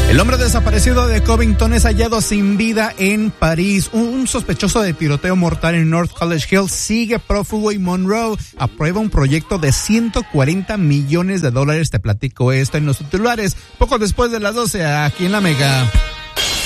El hombre desaparecido de Covington es hallado sin vida en París. Un sospechoso de tiroteo mortal en North College Hill sigue prófugo y Monroe aprueba un proyecto de $140 millones. Te platico esto en los titulares poco después de las 12 aquí en La Mega.